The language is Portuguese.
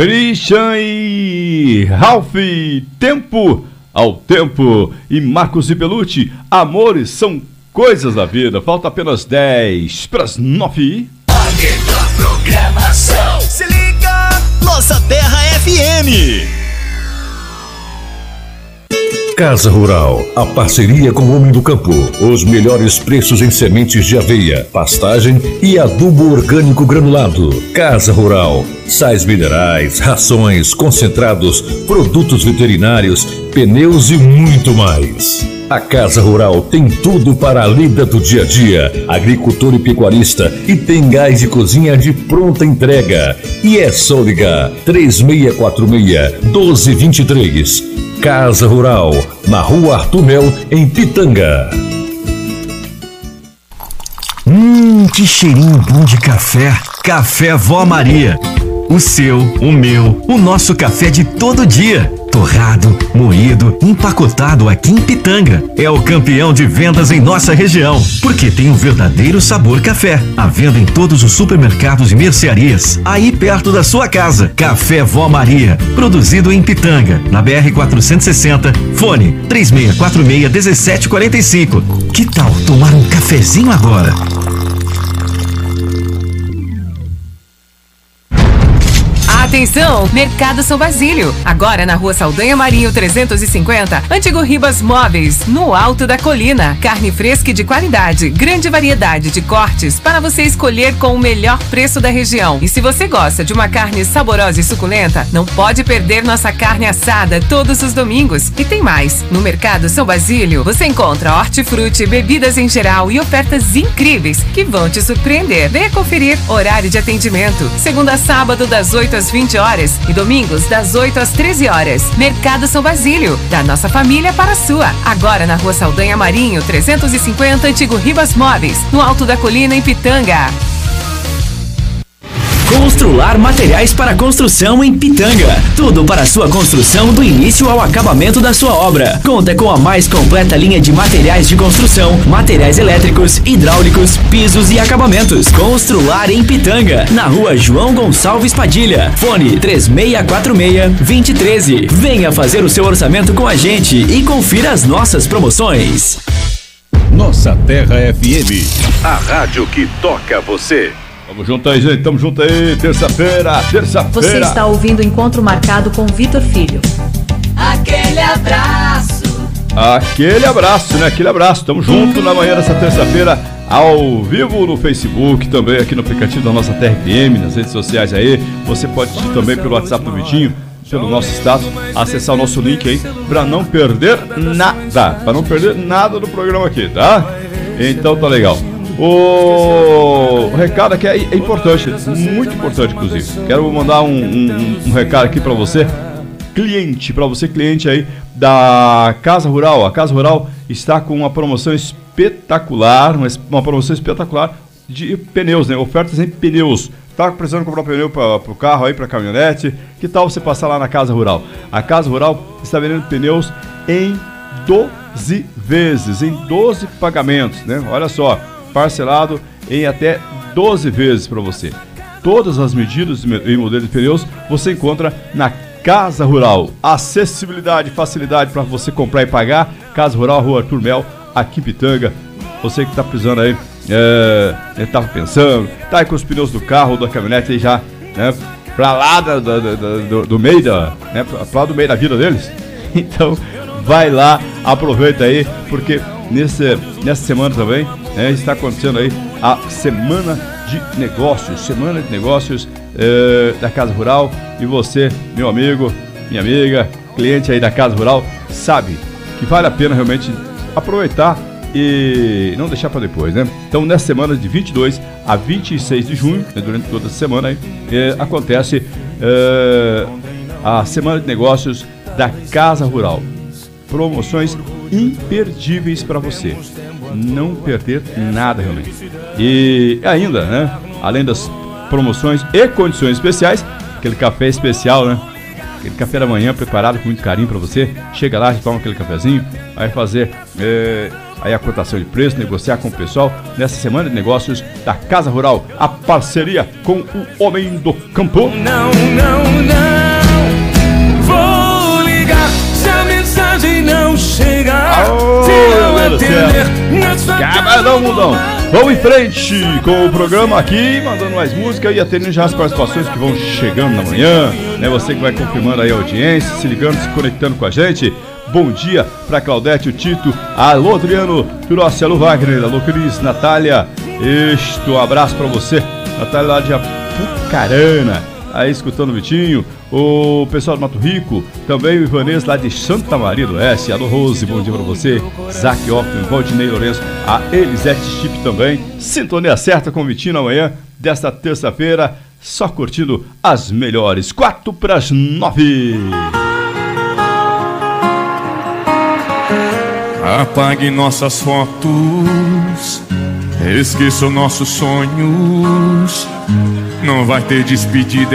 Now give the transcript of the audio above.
Christian e Ralph, Tempo ao Tempo. E Marcos e Belucci, Amores são coisas da vida. Falta apenas 10 para as 9. A melhor programação. Se liga, Nossa Terra FM. Casa Rural, a parceria com o Homem do Campo. Os melhores preços em sementes de aveia, pastagem e adubo orgânico granulado. Casa Rural, sais minerais, rações, concentrados, produtos veterinários, pneus e muito mais. A Casa Rural tem tudo para a lida do dia a dia, agricultor e pecuarista, e tem gás de cozinha de pronta entrega. E é só ligar 3646-1223. Casa Rural, na Rua Arthur Mel, em Pitanga. Que cheirinho bom de café. Café Vó Maria. O seu, o meu, o nosso café de todo dia. Torrado, moído, empacotado aqui em Pitanga. É o campeão de vendas em nossa região, porque tem um verdadeiro sabor café. À venda em todos os supermercados e mercearias, aí perto da sua casa. Café Vó Maria, produzido em Pitanga, na BR-460, fone 3646-1745. Que tal tomar um cafezinho agora? Atenção, Mercado São Basílio. Agora na Rua Saldanha Marinho 350, Antigo Ribas Móveis, no alto da colina. Carne fresca e de qualidade, grande variedade de cortes para você escolher com o melhor preço da região. E se você gosta de uma carne saborosa e suculenta, não pode perder nossa carne assada todos os domingos. E tem mais, no Mercado São Basílio você encontra hortifruti, bebidas em geral e ofertas incríveis que vão te surpreender. Venha conferir horário de atendimento, segunda a sábado das 8 às 20 horas e domingos das 8 às 13 horas. Mercado São Basílio, da nossa família para a sua. Agora na Rua Saldanha Marinho 350, Antigo Ribas Móveis, no alto da colina em Pitanga. Constrular materiais para construção em Pitanga. Tudo para sua construção do início ao acabamento da sua obra. Conta com a mais completa linha de materiais de construção, materiais elétricos, hidráulicos, pisos e acabamentos. Constrular em Pitanga, na Rua João Gonçalves Padilha. Fone 3646-2013. Venha fazer o seu orçamento com a gente e confira as nossas promoções. Nossa Terra FM, a rádio que toca você. Tamo junto aí, gente, tamo junto aí, terça-feira. Você está ouvindo o Encontro Marcado com Vitor Filho. Aquele abraço, né? Aquele abraço. Tamo junto na manhã dessa terça-feira, ao vivo no Facebook, também aqui no aplicativo da Nossa Terra FM, nas redes sociais aí. Você pode ir também pelo WhatsApp do Vitinho, pelo nosso status, acessar o nosso link aí, pra não perder nada do programa aqui, tá? Então tá legal. O recado aqui é importante, muito importante, inclusive. Quero mandar um recado aqui para você, cliente aí da Casa Rural. A Casa Rural está com uma promoção espetacular, de pneus, né? Ofertas em pneus. Tá precisando comprar pneu para o carro aí, para caminhonete? Que tal você passar lá na Casa Rural? A Casa Rural está vendendo pneus em 12 vezes, em 12 pagamentos, né? Olha só. Parcelado em até 12 vezes para você. Todas as medidas e modelos de pneus você encontra na Casa Rural. Acessibilidade, facilidade para você comprar e pagar. Casa Rural, Rua Arthur Mel, aqui em Pitanga. Você que está precisando aí, estava pensando, tá aí com os pneus do carro ou da caminhonete aí já, né, para lá do meio né, para lá do meio da vida deles. Então, vai lá, aproveita aí, porque nessa semana também está acontecendo aí a Semana de Negócios da Casa Rural. E você, meu amigo, minha amiga, cliente aí da Casa Rural, sabe que vale a pena realmente aproveitar e não deixar para depois, né? Então, nessa semana de 22 a 26 de junho, durante toda a semana aí, acontece a Semana de Negócios da Casa Rural. Promoções imperdíveis para você não perder nada realmente. E ainda, né, além das promoções e condições especiais, aquele café especial, né, aquele café da manhã preparado com muito carinho para você. Chega lá, toma aquele cafezinho, vai fazer aí a cotação de preço, negociar com o pessoal nessa Semana de Negócios da Casa Rural, a parceria com o Homem do Campo. não. Cabadão, mundão. Vamos em frente com o programa aqui, mandando mais música e atendendo já as participações que vão chegando na manhã, né? Você que vai confirmando aí a audiência, se ligando, se conectando com a gente. Bom dia para Claudete, o Tito, alô Adriano, Turossi, alô Wagner, alô Cris, Natália. Um abraço para você, Natália lá de Apucarana, aí escutando o Vitinho. O pessoal do Mato Rico, também o Ivanês lá de Santa Maria do Oeste. Alô Rose, bom dia pra você. Zac Optum, Valdinei Lourenço, a Elisete Chip também. Sintonia certa com o Vitinho na manhã desta terça-feira, só curtindo as melhores. 8:45. Apague nossas fotos, esqueça nossos sonhos. Não vai ter despedida.